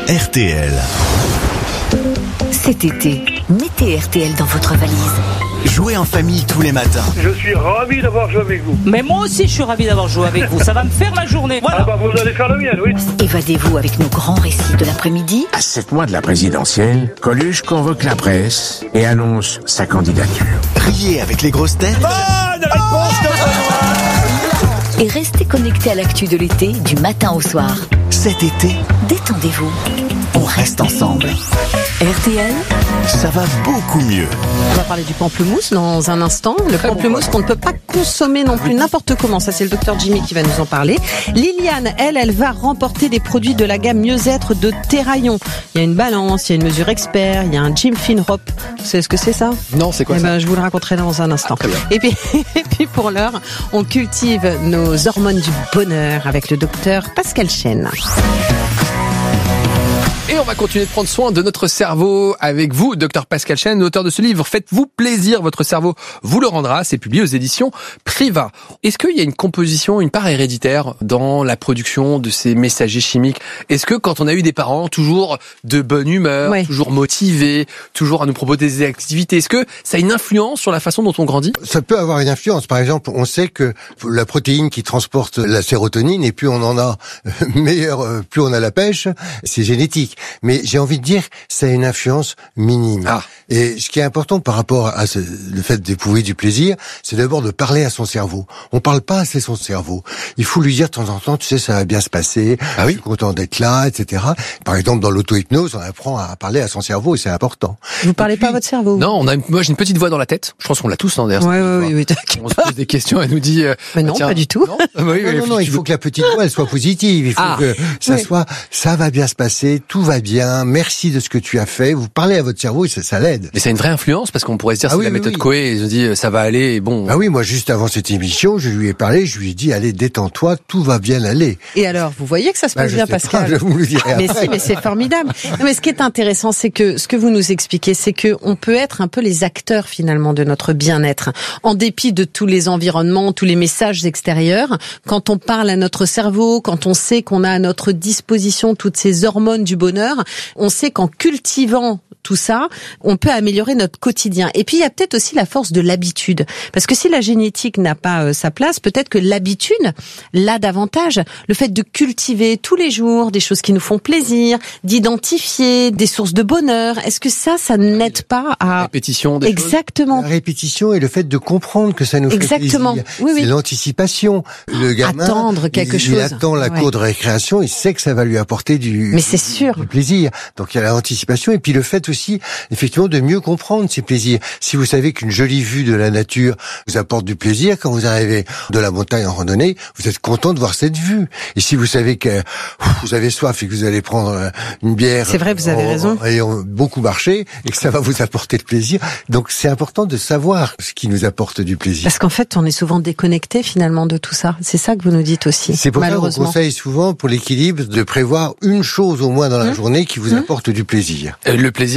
RTL. Cet été, mettez RTL dans votre valise. Jouez en famille tous les matins. Je suis ravi d'avoir joué avec vous. Mais moi aussi je suis ravi d'avoir joué avec vous, ça va me faire ma journée, voilà. Ah bah vous allez faire la mienne, oui. Évadez-vous avec nos grands récits de l'après-midi. À 7 mois de la présidentielle, Coluche convoque la presse et annonce sa candidature. Riez avec les grosses têtes. Et restez connectés à l'actu de l'été, du matin au soir. Cet été, Détendez-vous. on reste ensemble. RTL, Ça va beaucoup mieux. On va parler du pamplemousse dans un instant. Le pamplemousse qu'on ne peut pas consommer non plus n'importe comment. Ça, c'est le docteur Jimmy qui va nous en parler. Liliane, elle va remporter des produits de la gamme Mieux-être de Terraillon. Il y a une balance, il y a une mesure expert, il y a un Jim Finrop. Vous savez ce que c'est ça ? Non, c'est quoi Eh ça? ben, je vous le raconterai dans un instant. Très bien. Et puis pour l'heure, on cultive nos hormones du bonheur avec le docteur Pascal Chêne. Et on va continuer de prendre soin de notre cerveau avec vous, docteur Pascal Chêne, auteur de ce livre. Faites-vous plaisir, votre cerveau vous le rendra. C'est publié aux éditions Priva. Est-ce qu'il y a une composition, une part héréditaire dans la production de ces messagers chimiques? Est-ce que quand on a eu des parents toujours de bonne humeur, Ouais. toujours motivés, toujours à nous proposer des activités, est-ce que ça a une influence sur la façon dont on grandit? Ça peut avoir une influence. Par exemple, on sait que la protéine qui transporte la sérotonine, et plus on en a, plus on a la pêche, c'est génétique. Mais j'ai envie de dire, ça a une influence minime. Ah. Et ce qui est important par rapport à le fait d'éprouver du plaisir, c'est d'abord de parler à son cerveau. On parle pas assez son cerveau. Il faut lui dire de temps en temps, tu sais, ça va bien se passer, Ah oui. je suis content d'être là, etc. Par exemple, dans l'auto-hypnose, on apprend à parler à son cerveau et c'est important. Vous parlez pas à votre cerveau? Non, moi j'ai une petite voix dans la tête. Je pense qu'on l'a tous, hein, d'ailleurs. Oui, t'inquiète On se pas. pose des questions, elle nous dit... Mais non, tiens, pas du tout. Non, oui, Non, il faut que la petite voix, elle soit positive. Il faut que ça Oui. soit, ça va bien se passer, tout va bien, merci de ce que tu as fait. Vous parlez à votre cerveau et ça l'aide. Mais ça a une vraie influence parce qu'on pourrait se dire Ah c'est oui, la oui, méthode oui. Coué, ils ont dit ça va aller et bon. Ah oui, moi, juste avant cette émission, je lui ai parlé, je lui ai dit, allez, détends-toi, tout va bien aller. Et alors, vous voyez que ça se passe Je bien, sais Pascal? pas, je vous le dirai Mais après. si, mais c'est formidable. Non, mais ce qui est intéressant, c'est que ce que vous nous expliquez, c'est que on peut être un peu les acteurs finalement de notre bien-être, en dépit de tous les environnements, tous les messages extérieurs. Quand on parle à notre cerveau, quand on sait qu'on a à notre disposition toutes ces hormones du bonheur, on sait qu'en cultivant tout ça, on peut améliorer notre quotidien. Et puis il y a peut-être aussi la force de l'habitude, parce que si la génétique n'a pas sa place, peut-être que l'habitude l'a davantage. Le fait de cultiver tous les jours des choses qui nous font plaisir, d'identifier des sources de bonheur, est-ce que ça n'aide pas à Répétition des exactement La répétition et le fait de comprendre que ça nous fait Exactement. plaisir. Oui, oui. C'est l'anticipation. Le gamin, Attendre quelque il chose. attend la Ouais. cour de récréation, il sait que ça va lui apporter Mais c'est sûr. du plaisir. Donc il y a l'anticipation et puis le fait aussi, effectivement, de mieux comprendre ces plaisirs. Si vous savez qu'une jolie vue de la nature vous apporte du plaisir, quand vous arrivez de la montagne en randonnée, vous êtes content de voir cette vue. Et si vous savez que vous avez soif et que vous allez prendre une bière, C'est vrai, vous avez raison. ayant beaucoup marché et que ça va vous apporter le plaisir. Donc c'est important de savoir ce qui nous apporte du plaisir. parce qu'en fait, on est souvent déconnecté finalement de tout ça. C'est ça que vous nous dites aussi. C'est pour ça qu'on malheureusement. conseille souvent pour l'équilibre de prévoir une chose au moins dans la journée qui vous apporte du plaisir. Le plaisir